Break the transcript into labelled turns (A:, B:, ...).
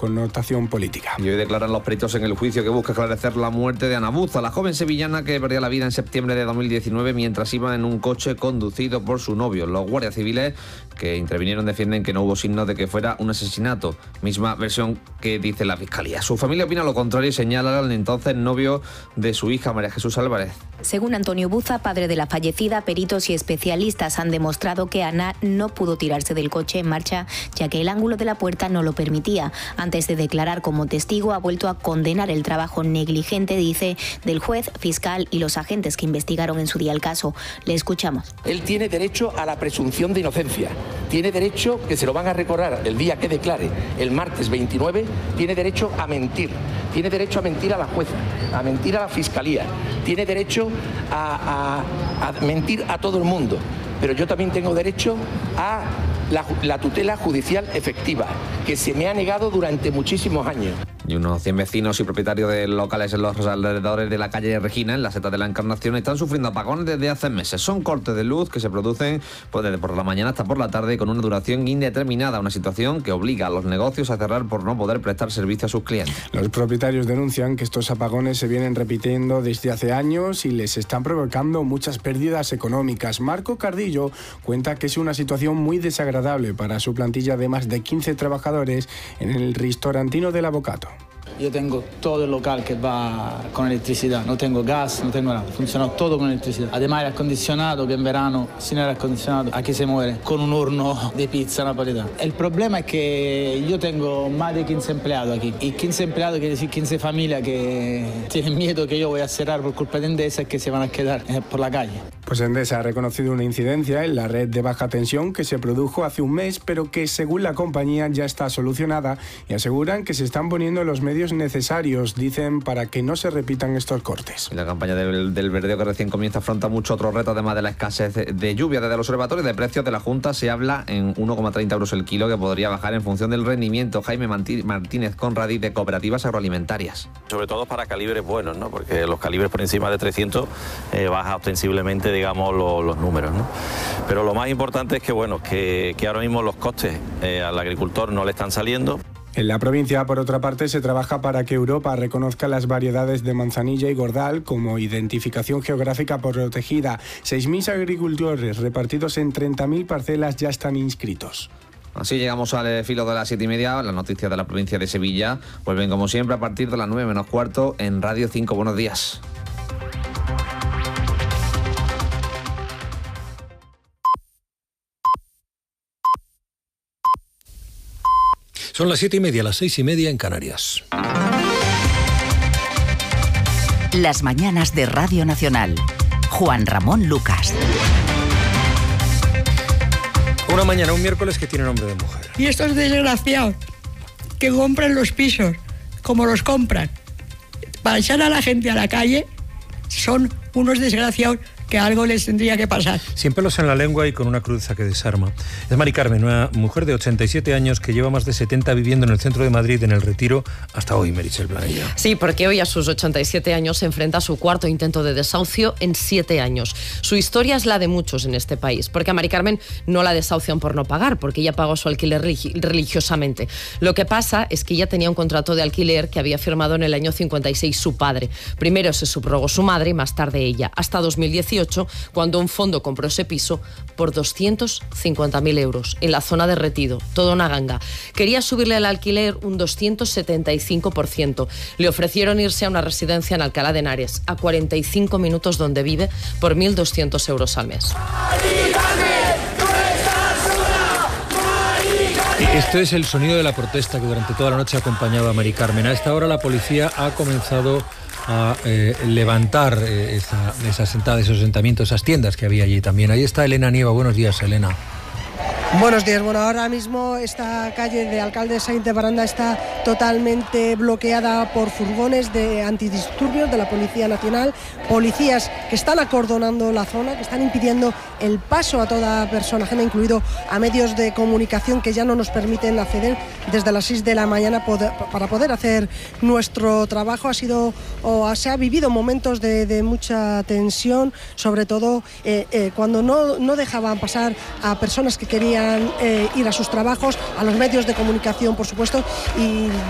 A: connotación política.
B: Y hoy declaran los peritos en el juicio que busca esclarecer la muerte de Ana Buza, la joven sevillana que perdió la vida en septiembre de 2019 mientras iba en un coche conducido por su novio. Los guardias civiles que intervinieron defienden que no hubo signos de que fuera un asesinato, misma versión que dice la Fiscalía. Su familia opina lo contrario y señala al entonces novio de su hija, María Jesús Álvarez.
C: Según Antonio Buza, padre de la fallecida, peritos y especialistas han demostrado que Ana no pudo tirarse del coche en marcha, ya que el ángulo de la puerta no lo permitía. Antes de declarar como testigo, ha vuelto a condenar el trabajo negligente, dice, del juez, fiscal y los agentes que investigaron en su día el caso. Le escuchamos.
D: Él tiene derecho a la presunción de inocencia. Tiene derecho, que se lo van a recordar el día que declare, el martes 29, tiene derecho a mentir. Tiene derecho a mentir a la jueza, a mentir a la fiscalía. Tiene derecho a mentir a todo el mundo. Pero yo también tengo derecho a la tutela judicial efectiva, que se me ha negado durante muchísimos años.
B: Y unos 100 vecinos y propietarios de locales en los alrededores de la calle Regina, en la Seta de la Encarnación, están sufriendo apagones desde hace meses. Son cortes de luz que se producen desde por la mañana hasta por la tarde con una duración indeterminada, una situación que obliga a los negocios a cerrar por no poder prestar servicio a sus clientes.
A: Los propietarios denuncian que estos apagones se vienen repitiendo desde hace años y les están provocando muchas pérdidas económicas. Marco Cardillo cuenta que es una situación muy desagradable para su plantilla de más de 15 trabajadores en el restaurantino del Avocato.
E: Yo tengo todo el local que va con electricidad, no tengo gas, no tengo nada, funciona todo con electricidad. Además el acondicionado, que en verano sin el acondicionado aquí se muere, con un horno de pizza napolitana. El problema es que yo tengo más de 15 empleados aquí, y 15 empleados quiere decir 15 familias que tienen miedo que yo voy a cerrar por culpa de Endesa y que se van a quedar por la calle.
A: Pues Endesa ha reconocido una incidencia en la red de baja tensión que se produjo hace un mes, pero que según la compañía ya está solucionada, y aseguran que se están poniendo los medios necesarios, dicen, para que no se repitan estos cortes.
B: Y la campaña del verdeo que recién comienza afronta muchos otros retos, además de la escasez de lluvia. Desde el Observatorio de Precios de la Junta se habla en 1,30 euros el kilo, que podría bajar en función del rendimiento. Jaime Martínez Conradí, de Cooperativas Agroalimentarias.
F: Sobre todo para calibres buenos, ¿no? Porque los calibres por encima de 300 baja ostensiblemente, digamos, los números, ¿no? Pero lo más importante es que, bueno, que ahora mismo los costes al agricultor no le están saliendo.
A: En la provincia, por otra parte, se trabaja para que Europa reconozca las variedades de manzanilla y gordal como identificación geográfica protegida. 6.000 agricultores repartidos en 30.000 parcelas ya están inscritos.
B: Así llegamos al filo de las 7:30. Las noticias de la provincia de Sevilla vuelven como siempre a partir de las 9 menos cuarto en Radio 5. Buenos días.
G: Son las 7:30, las 6:30 en Canarias.
H: Las mañanas de Radio Nacional. Juan Ramón Lucas.
G: Una mañana, un miércoles que tiene nombre de mujer.
I: Y estos desgraciados que compran los pisos como los compran para echar a la gente a la calle, son unos desgraciados que algo les tendría que pasar.
G: Sin pelos en la lengua y con una crudeza que desarma. Es Mari Carmen, una mujer de 87 años que lleva más de 70 viviendo en el centro de Madrid, en El Retiro, hasta hoy, Meritxell Planella.
J: Sí, porque hoy a sus 87 años se enfrenta a su cuarto intento de desahucio en 7 años. Su historia es la de muchos en este país, porque a Mari Carmen no la desahucian por no pagar, porque ella pagó su alquiler religiosamente. Lo que pasa es que ella tenía un contrato de alquiler que había firmado en el año 56 su padre. Primero se subrogó su madre y más tarde ella, hasta 2018, cuando un fondo compró ese piso por 250.000 euros en la zona de Retiro, toda una ganga. Quería subirle al alquiler un 275%. Le ofrecieron irse a una residencia en Alcalá de Henares, a 45 minutos donde vive, por 1.200 euros al mes.
G: Esto es el sonido de la protesta que durante toda la noche acompañaba a Mari Carmen. A esta hora la policía ha comenzado a levantar esos asentamientos, esas tiendas que había allí también. Ahí está Elena Nieva. Buenos días, Elena.
K: Buenos días. Bueno, ahora mismo esta calle de Alcalde Sainz de Baranda está totalmente bloqueada por furgones de antidisturbios de la Policía Nacional, policías que están acordonando la zona, que están impidiendo el paso a toda persona ajena, incluido a medios de comunicación que ya no nos permiten acceder desde las 6 de la mañana para poder hacer nuestro trabajo. Se ha vivido momentos de mucha tensión, sobre todo cuando no dejaban pasar a personas que querían ir a sus trabajos, a los medios de comunicación, por supuesto, y